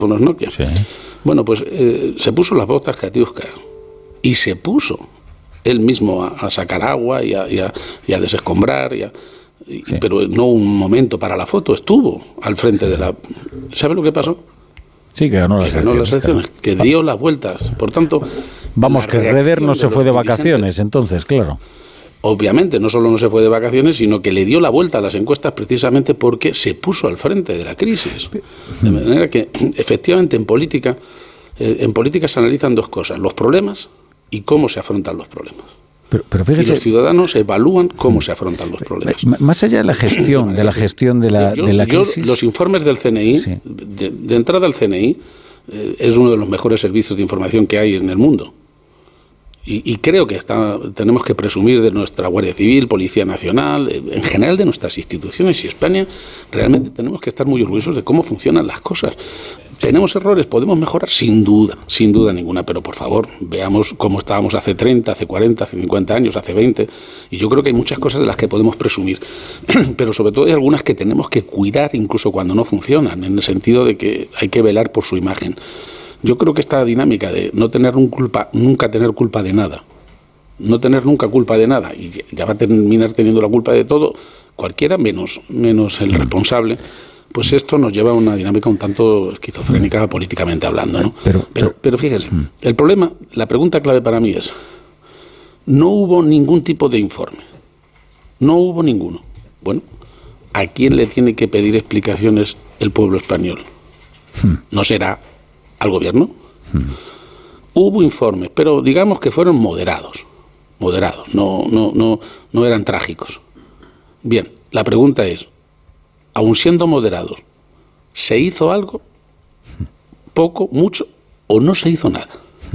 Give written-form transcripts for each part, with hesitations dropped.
teléfonos Nokia. Sí. Bueno, pues se puso las botas Katiuska y se puso él mismo a sacar agua y a desescombrar, Sí. pero no un momento para la foto, estuvo al frente de la... ¿Sabe lo que pasó? Sí, que ganó las elecciones. Claro. Que dio las vueltas. Por tanto... Vamos, que Reder no se fue de vacaciones, entonces, claro. Obviamente, no solo no se fue de vacaciones, sino que le dio la vuelta a las encuestas precisamente porque se puso al frente de la crisis. De manera que, efectivamente, en política se analizan dos cosas: los problemas y cómo se afrontan los problemas. Pero fíjese, y los ciudadanos evalúan cómo se afrontan los problemas. Más allá de la gestión, de la crisis... Los informes del CNI, sí. de entrada al CNI, es uno de los mejores servicios de información que hay en el mundo. Y creo que tenemos que presumir de nuestra Guardia Civil, Policía Nacional, en general de nuestras instituciones, y España realmente tenemos que estar muy orgullosos de cómo funcionan las cosas. ¿Tenemos errores? ¿Podemos mejorar? Sin duda ninguna, pero por favor, veamos cómo estábamos hace 30, hace 40, hace 50 años, hace 20, y yo creo que hay muchas cosas de las que podemos presumir, pero sobre todo hay algunas que tenemos que cuidar incluso cuando no funcionan, en el sentido de que hay que velar por su imagen. Yo creo que esta dinámica de no tener nunca tener culpa de nada, no tener nunca culpa de nada, y ya va a terminar teniendo la culpa de todo, cualquiera menos el responsable, pues esto nos lleva a una dinámica un tanto esquizofrénica políticamente hablando, ¿no? Pero fíjese, el problema, la pregunta clave para mí es, no hubo ningún tipo de informe, no hubo ninguno. Bueno, ¿a quién le tiene que pedir explicaciones el pueblo español? ¿No será al gobierno? Hubo informes, pero digamos que fueron moderados, no eran trágicos. Bien, la pregunta es, aun siendo moderados, ¿se hizo algo? ¿Poco, mucho o no se hizo nada?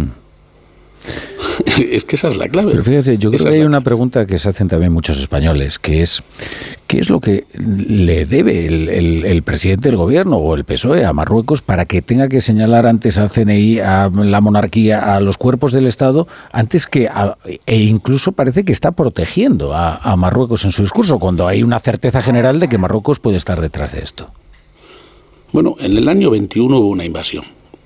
Es que esa es la clave. Pero fíjese, yo creo que hay una pregunta que se hacen también muchos españoles, que es ¿qué es lo que le debe el presidente del gobierno o el PSOE a Marruecos para que tenga que señalar antes al CNI, a la monarquía, a los cuerpos del Estado, antes que e incluso parece que está protegiendo a Marruecos en su discurso, cuando hay una certeza general de que Marruecos puede estar detrás de esto? Bueno, en el año 21 hubo una invasión.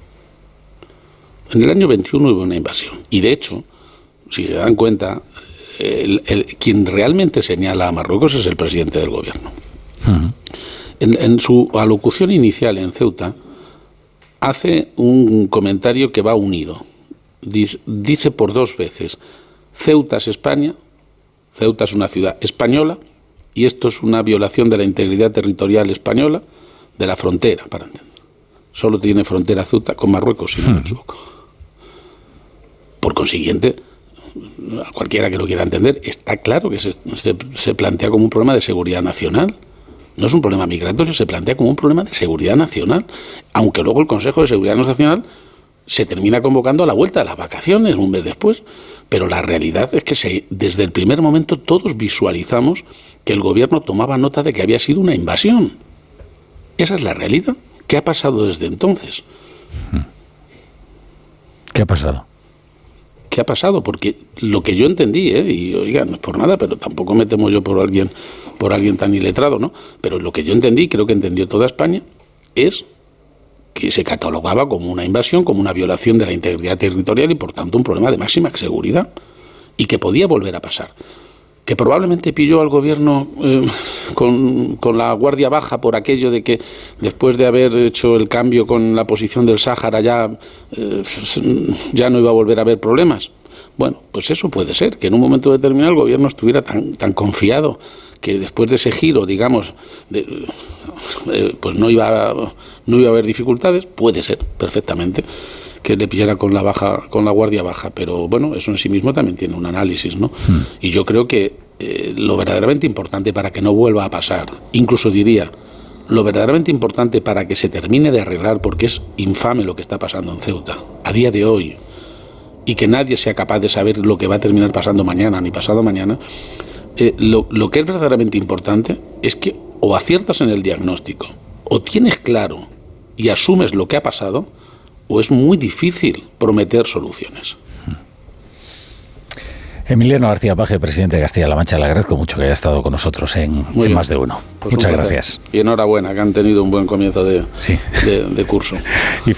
Y de hecho, si se dan cuenta, quien realmente señala a Marruecos es el presidente del gobierno. En su alocución inicial en Ceuta, hace un comentario que va unido. Dice por dos veces, Ceuta es España, Ceuta es una ciudad española, y esto es una violación de la integridad territorial española, de la frontera, para entender. Solo tiene frontera Ceuta con Marruecos, si no me equivoco. Por consiguiente, a cualquiera que lo quiera entender, está claro que se plantea como un problema de seguridad nacional. No es un problema migratorio, se plantea como un problema de seguridad nacional, aunque luego el Consejo de Seguridad Nacional se termina convocando a la vuelta de las vacaciones un mes después. Pero la realidad es que desde el primer momento todos visualizamos que el gobierno tomaba nota de que había sido una invasión. Esa es la realidad. ¿Qué ha pasado desde entonces? ¿Qué ha pasado? ¿Qué ha pasado? Porque lo que yo entendí, y oiga, no es por nada, pero tampoco me temo yo por alguien tan iletrado, ¿no? Pero lo que yo entendí, creo que entendió toda España, es que se catalogaba como una invasión, como una violación de la integridad territorial y por tanto un problema de máxima seguridad, y que podía volver a pasar. Que probablemente pilló al gobierno con la guardia baja por aquello de que después de haber hecho el cambio con la posición del Sáhara ya no iba a volver a haber problemas. Bueno, pues eso puede ser, que en un momento determinado el gobierno estuviera tan confiado que después de ese giro, digamos, pues no iba a haber dificultades. Puede ser, perfectamente, que le pillara con la guardia baja, pero bueno, eso en sí mismo también tiene un análisis, ¿no? Y yo creo que lo verdaderamente importante para que no vuelva a pasar, incluso diría, lo verdaderamente importante para que se termine de arreglar, porque es infame lo que está pasando en Ceuta, a día de hoy, y que nadie sea capaz de saber lo que va a terminar pasando mañana ni pasado mañana, lo que es verdaderamente importante es que o aciertas en el diagnóstico, o tienes claro y asumes lo que ha pasado, o es muy difícil prometer soluciones. Emiliano García Paje, presidente de Castilla-La Mancha, le agradezco mucho que haya estado con nosotros en Más de Uno. Pues muchas gracias. Y enhorabuena, que han tenido un buen comienzo de curso.